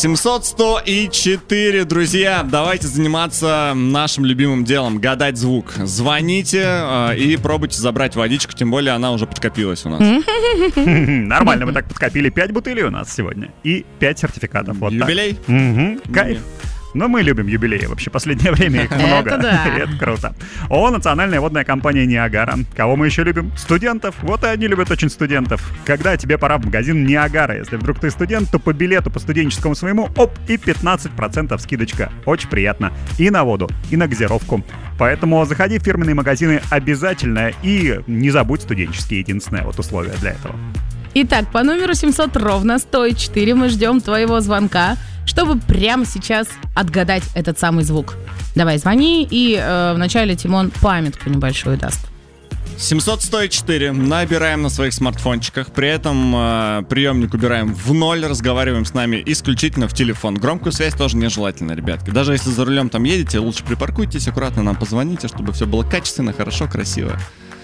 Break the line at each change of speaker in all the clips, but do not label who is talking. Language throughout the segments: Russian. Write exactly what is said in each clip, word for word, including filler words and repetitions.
семьсот сто и четыре, друзья. Давайте заниматься нашим любимым делом — гадать звук. Звоните э, и пробуйте забрать водичку, тем более она уже подкопилась у нас.
Нормально, мы так подкопили. Пять бутылей у нас сегодня и пять сертификатов. Вот
Юбилей?
Угу. Кайф. Но мы любим юбилеи. Вообще, в последнее время их много.
Это да.
Это круто. О, национальная водная компания «Ниагара». Кого мы еще любим? Студентов. Вот и они любят очень студентов. Когда тебе пора в магазин «Ниагара», если вдруг ты студент, то по билету, по студенческому своему, оп, и пятнадцать процентов скидочка. Очень приятно. И на воду, и на газировку. Поэтому заходи в фирменные магазины обязательно и не забудь студенческие. Единственное вот условие для этого.
Итак, по номеру семьсот ровно сто и четыре мы ждем твоего звонка, чтобы прямо сейчас отгадать этот самый звук. Давай, звони, и э, вначале Тимон памятку небольшую даст.
семьсот сто и четыре набираем на своих смартфончиках, при этом э, приемник убираем в ноль, разговариваем с нами исключительно в телефон. Громкую связь тоже нежелательно, ребятки. Даже если за рулем там едете, лучше припаркуйтесь, аккуратно нам позвоните, чтобы все было качественно, хорошо, красиво.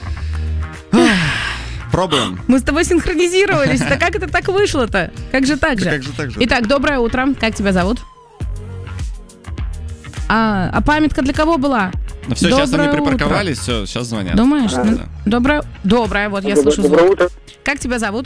Пробуем.
Мы с тобой синхронизировались. Да как это так вышло-то? Как же так же?
Как же так же?
Итак, доброе утро. Как тебя зовут? А, а памятка для кого была?
Ну все, сейчас они
Доброе
припарковались, все, сейчас звонят.
Думаешь?
Да.
Ну, доброе, доброе, вот я слышу звук.
Доброе утро.
Как тебя зовут?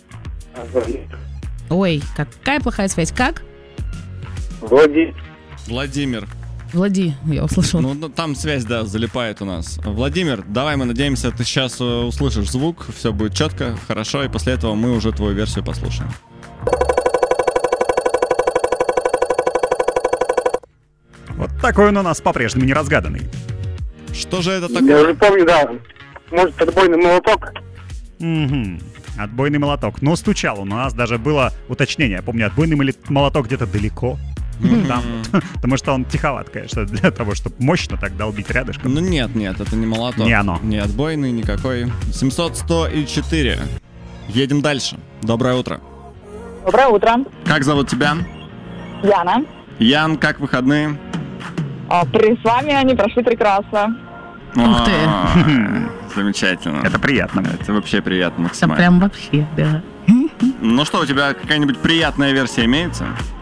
Ой, какая плохая связь. Как?
Владимир.
Владимир.
Влади, я услышал.
Ну, ну, там связь, да, залипает у нас. Владимир, давай, мы надеемся, ты сейчас э, услышишь звук, все будет четко, хорошо, и после этого мы уже твою версию послушаем.
Вот такой он у нас по-прежнему не разгаданный.
Что же это
Я
такое?
уже помню, да. Может, отбойный молоток?
Угу. Отбойный молоток. Но стучал у нас, даже было уточнение. Я помню, отбойный молоток где-то далеко. Там, потому что он тиховат, конечно, для того, чтобы мощно так долбить рядышком.
Ну нет, нет, это не молоток.
Не оно.
Не отбойный никакой. семьсот сто и четыре. Едем дальше. Доброе утро.
Доброе утро.
Как зовут тебя?
Яна.
Ян, как выходные?
А, при с вами они прошли прекрасно.
Ух ты.
А, замечательно.
Это приятно.
Это вообще приятно
Это
максимально.
прям вообще, да.
Ну что, у тебя какая-нибудь приятная версия имеется?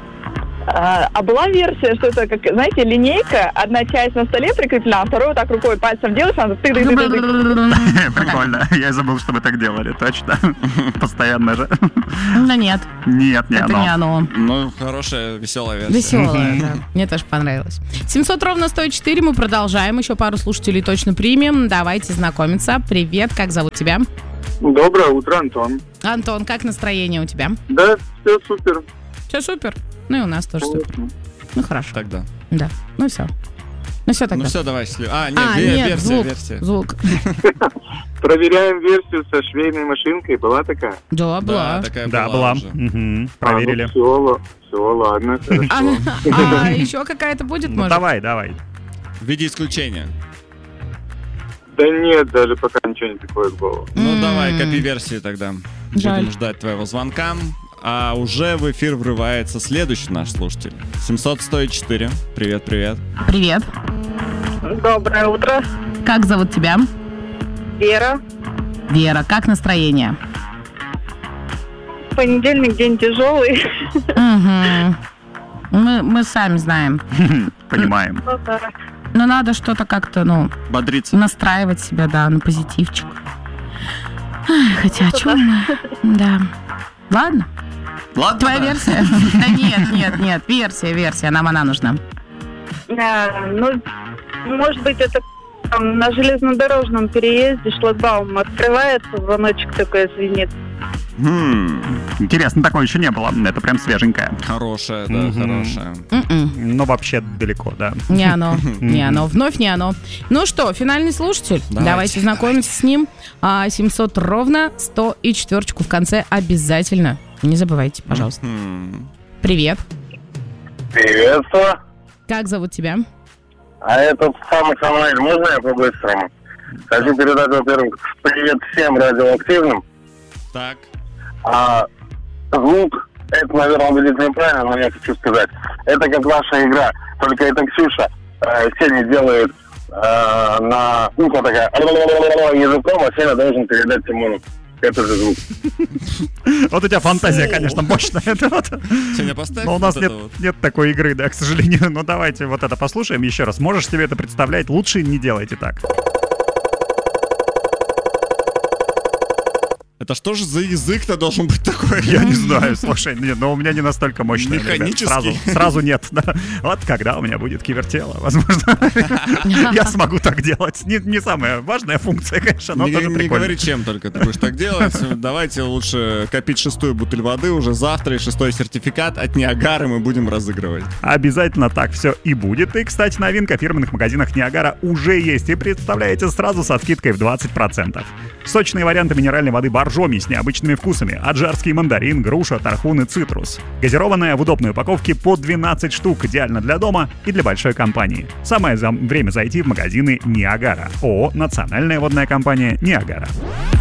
А, а была версия, что это, как, знаете, линейка, одна часть на столе прикреплена, а вторую так рукой пальцем делаешь, она ты ты ты ты
Прикольно. Я забыл, что вы так делали. Точно. Постоянно же.
Да нет,
Нет, не
это не
оно.
оно.
Ну, хорошая, веселая версия.
Веселая, да. Мне тоже понравилось. семьсот ровно сто и четыре, мы продолжаем. Еще пару слушателей точно примем. Давайте знакомиться. Привет, как зовут тебя?
Доброе утро, Антон.
Антон, как настроение у тебя?
Да, все супер.
Все супер. Ну и у нас тоже супер. Ну хорошо.
Тогда.
Да. Ну все. Ну все тогда.
Ну все, давай. сли- А, нет,
А,
ве-
нет,
версия,
звук,
версия.
звук.
Проверяем версию со швейной машинкой. Была такая?
Да,
Да,
была.
такая
Да,
была
была.
уже.
Мгм. Проверили.
все, все, ладно, хорошо.
А, а еще какая-то будет,
Ну
может?
давай, давай.
В виде исключения.
Да нет, даже пока ничего не приходит в голову.
Ну
М.
давай, копи версии тогда.
Жаль.
Будем ждать твоего звонка. А уже в эфир врывается следующий наш слушатель. семьсот сто и четыре. Привет, привет.
Привет.
Доброе утро.
Как зовут тебя?
Вера.
Вера, как настроение?
Понедельник день тяжелый.
Угу. Мы, мы сами знаем.
Понимаем.
Но надо что-то как-то, ну,
Бодриться.
настраивать себя, да, на позитивчик. Ай, хотя о чем мы? Да. Ладно.
Ладно.
Твоя
да.
версия? Да нет, нет, нет. Версия, версия. Нам она нужна.
А, ну, может быть, это там, на железнодорожном переезде шлагбаум открывается, звоночек такой звенит.
Хм,
Интересно, такого еще не было. Это прям свеженькое.
хорошая, да,
Мгм.
хорошая.
М-м.
Но вообще далеко, да.
Не оно, не оно, вновь не оно. Ну что, финальный слушатель.
Давайте,
Давайте знакомиться с ним. А, семьсот ровно, сто и четверочку в конце обязательно. Не забывайте, пожалуйста.
Хм.
Привет.
Приветствую.
Как зовут тебя?
А этот самый Самуэль, можно я по-быстрому? Хочу передать, во-первых, привет всем радиоактивным.
Так.
А звук, это, наверное, будет неправильно, но я хочу сказать. Это как ваша игра, только это Ксюша э, Сеня делает э, на ухо такая языком, а Сеня должен передать Тимону. этот же звук.
Вот у тебя фантазия, конечно, мощная.
Сегодня поставь.
Но у нас
вот
нет,
это вот.
нет такой игры, да, к сожалению. Ну давайте вот это послушаем еще раз. Можешь себе это представлять? Лучше не делайте так.
Это что же за язык-то должен быть такой?
Я не знаю, слушай, нет, но у меня не настолько мощный.
Механический?
Сразу, сразу нет. Да. Вот когда у меня будет кивертело, возможно, я смогу так делать. Не, не самая важная функция, конечно, но
не,
тоже
не
прикольно.
говори, чем только ты будешь так делать. Давайте лучше копить шестую бутыль воды уже завтра, и шестой сертификат от Ниагары мы будем разыгрывать.
Обязательно так все и будет. И, кстати, новинка в фирменных магазинах Ниагара уже есть. И представляете, сразу со скидкой в двадцать процентов. Сочные варианты минеральной воды Боржоми с необычными вкусами. Аджарский мандарин, груша, тархун и цитрус. Газированная в удобной упаковке по двенадцать штук. Идеально для дома и для большой компании. Самое за... время зайти в магазины Ниагара. ООО «Национальная водная компания Ниагара».